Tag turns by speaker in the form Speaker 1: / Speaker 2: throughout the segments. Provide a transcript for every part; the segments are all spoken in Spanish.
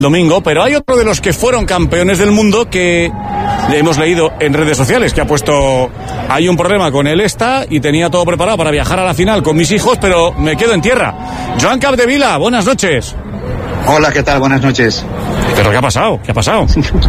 Speaker 1: domingo, pero hay otro de los que fueron campeones del mundo que hemos leído en redes sociales, que ha puesto, hay un problema con el ESTA y tenía todo preparado para viajar a la final con mis hijos, pero me quedo en tierra. Joan Capdevila, buenas noches.
Speaker 2: Hola, ¿qué tal? Buenas noches.
Speaker 1: ¿Pero qué ha pasado? ¿Qué ha pasado?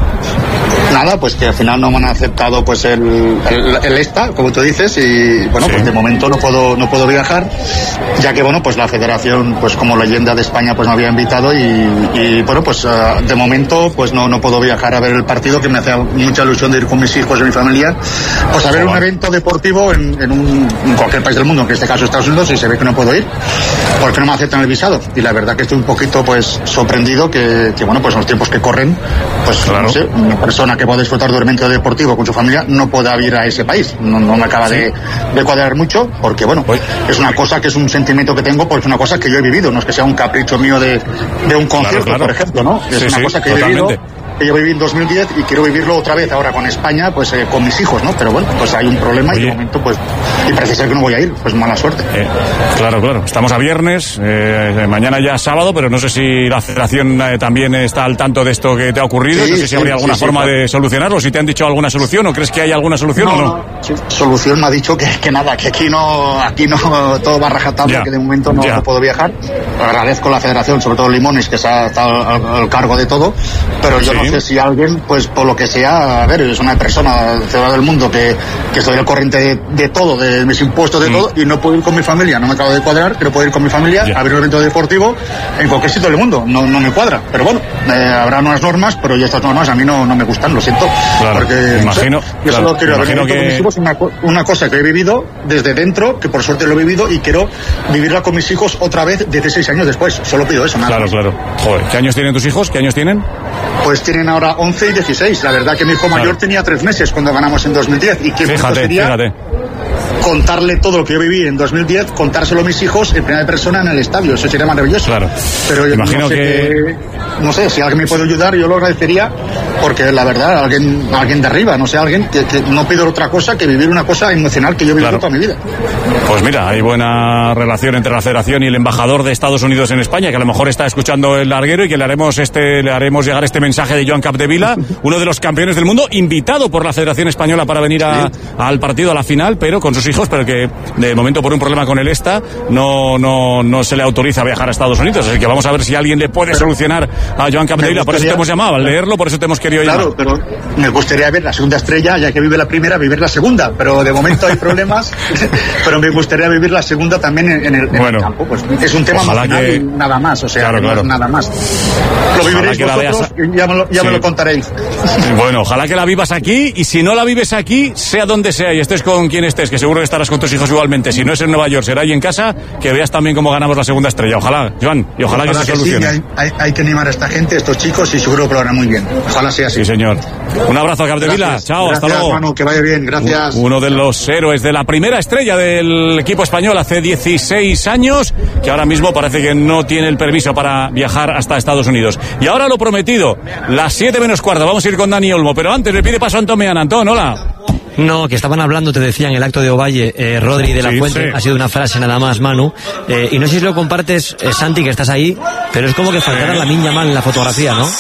Speaker 2: Nada, pues que al final no me han aceptado pues el ESTA, como tú dices, y bueno,
Speaker 1: sí.
Speaker 2: Pues de momento no puedo viajar, ya que bueno, pues la federación, pues como leyenda de España, pues me había invitado y bueno, pues de momento pues no puedo viajar a ver el partido, que me hace mucha ilusión de ir con mis hijos y mi familia, pues a ver un evento deportivo en cualquier país del mundo, en este caso Estados Unidos, y se ve que no puedo ir, porque no me aceptan el visado, y la verdad que estoy un poquito pues sorprendido que bueno, pues en los tiempos que corren, pues claro. No sé, una persona que pueda disfrutar de un evento deportivo con su familia no pueda ir a ese país. No me acaba de cuadrar mucho, porque bueno, es una cosa que es un sentimiento que tengo, pues una cosa que yo he vivido, no es que sea un capricho mío de un concierto, claro. Por ejemplo, ¿no? Es una cosa que totalmente. He vivido, que yo viví en 2010 y quiero vivirlo otra vez ahora con España, pues con mis hijos, ¿no? Pero bueno, pues hay un problema. Oye. Y de momento pues, y parece ser que no voy a ir, pues mala suerte.
Speaker 1: Claro, estamos a viernes, mañana ya es sábado, pero no sé si la federación también está al tanto de esto que te ha ocurrido, no sé si habría alguna forma de solucionarlo, si te han dicho alguna solución o crees que hay alguna solución o no.
Speaker 2: No. Sí, solución me ha dicho que nada, que aquí no todo va rajatable, que de momento no puedo viajar. Agradezco a la federación, sobre todo Limones, que se ha estado al cargo de todo, pero yo no sé si alguien, pues por lo que sea, a ver, es una persona ciudadana del mundo que estoy al corriente de todo, de mis impuestos, de todo, y no puedo ir con mi familia, no me acabo de cuadrar, pero puedo ir con mi familia a ver un evento deportivo en cualquier sitio del mundo, no me cuadra, pero bueno, habrá unas normas, pero ya estas normas a mí no me gustan, lo siento, porque
Speaker 1: imagino,
Speaker 2: no sé, yo solo quiero haber con mis hijos una cosa que he vivido desde dentro, que por suerte lo he vivido y quiero vivirla con mis hijos otra vez 16 años después, solo pido eso, nada.
Speaker 1: Claro. Joder, ¿qué años tienen tus hijos? ¿Qué años tienen?
Speaker 2: Pues tienen ahora 11 y 16. La verdad que mi hijo mayor tenía 3 meses cuando ganamos en 2010. Y qué bonito sería contarle todo lo que yo viví en 2010, contárselo a mis hijos en primera persona en el estadio. Eso sería maravilloso. Claro. Pero yo
Speaker 1: imagino
Speaker 2: no sé, si alguien me puede ayudar, yo lo agradecería, porque la verdad, alguien de arriba, no sé, alguien que no pido otra cosa que vivir una cosa emocional que yo he vivido toda mi vida.
Speaker 1: Pues mira, hay buena relación entre la Federación y el embajador de Estados Unidos en España, que a lo mejor está escuchando el larguero, y que le haremos llegar este mensaje de Joan Capdevila, uno de los campeones del mundo, invitado por la Federación Española para venir al partido, a la final, pero con sus hijos, pero que de momento por un problema con el ESTA no se le autoriza a viajar a Estados Unidos. Así que vamos a ver si alguien le puede solucionar a Joan Capdevila. Por eso te hemos llamado, al leerlo, por eso te hemos querido llamar.
Speaker 2: Claro, pero me gustaría ver la segunda estrella, ya que vive la primera, vivir la segunda, pero de momento hay problemas, pero me gustaría vivir la segunda también en el campo. Pues es un tema emocional y nada más, o sea, no es nada más. Lo viviréis vosotros y ya me lo contaréis.
Speaker 1: Bueno, ojalá que la vivas aquí, y si no la vives aquí, sea donde sea y estés con quien estés, que seguro que estarás con tus hijos igualmente. Si no es en Nueva York, será ahí en casa, que veas también cómo ganamos la segunda estrella. Ojalá, Joan, y ojalá que se solucione.
Speaker 2: Sí, hay que animar a esta gente, estos chicos, y seguro que lo harán muy bien. Ojalá sea así.
Speaker 1: Sí, señor. Un abrazo a Capdevila. Chao,
Speaker 2: gracias,
Speaker 1: hasta luego.
Speaker 2: Manu, que vaya bien, gracias.
Speaker 1: Uno de los héroes de la primera estrella del equipo español hace 16 años, que ahora mismo parece que no tiene el permiso para viajar hasta Estados Unidos. Y ahora lo prometido, las 7:15, vamos a ir con Dani Olmo, pero antes le pide paso a Antón Meana. Antón, hola.
Speaker 3: No, que estaban hablando, te decía, en el acto de Ovalle, Rodri de la Fuente, ha sido una frase nada más, Manu, y no sé si lo compartes, Santi, que estás ahí, pero es como que faltara Lamine Yamal en la fotografía, ¿no?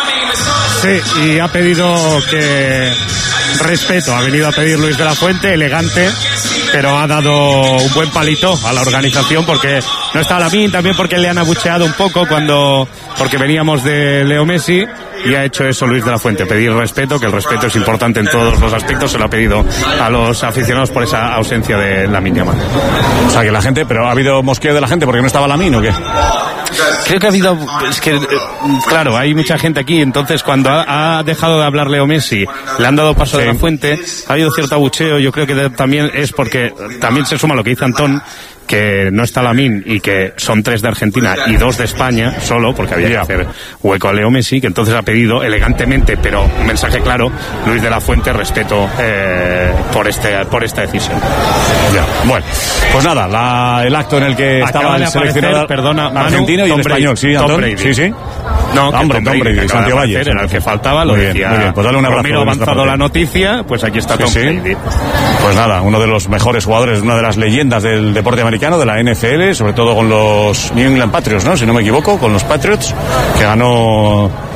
Speaker 4: Sí, y ha pedido que respeto, ha venido a pedir Luis de la Fuente, elegante, pero ha dado un buen palito a la organización, porque no está Lamine, también porque le han abucheado un poco porque veníamos de Leo Messi, y ha hecho eso Luis de la Fuente, pedir respeto, que el respeto es importante en todos los aspectos. Se lo ha pedido a los aficionados por esa ausencia de Lamine Yamal.
Speaker 1: O sea, que la gente, pero ha habido mosqueo de la gente porque no estaba Lamine, ¿o qué?
Speaker 4: Creo que ha habido, claro, hay mucha gente aquí, entonces cuando ha dejado de hablar Leo Messi, le han dado paso de la Fuente, ha habido cierto abucheo. Yo creo que también es porque también se suma lo que dice Antón, que no está Lamine y que son 3 de Argentina y 2 de España solo, porque había que hacer hueco a Leo Messi, que entonces ha pedido elegantemente, pero un mensaje claro, Luis de la Fuente, respeto por esta decisión.
Speaker 1: Bueno, pues nada, el acto en el que estaba el seleccionador
Speaker 4: argentino
Speaker 1: y el español, sí, Antón, sí.
Speaker 4: No,
Speaker 1: hombre, Santiago Valle.
Speaker 4: Era el que faltaba, lo decía.
Speaker 1: Muy bien, pues dale un abrazo.
Speaker 4: Romero, avanzado la noticia, pues aquí está Tom Brady.
Speaker 1: Pues nada, uno de los mejores jugadores, una de las leyendas del deporte americano, de la NFL, sobre todo con los New England Patriots, ¿no? Si no me equivoco, con los Patriots, que ganó